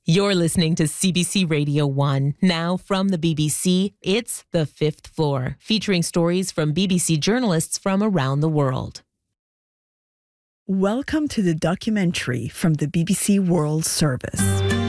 You're listening to CBC Radio 1. Now from the BBC, it's The Fifth Floor, featuring stories from BBC journalists from around the world. Welcome to the documentary from the BBC World Service.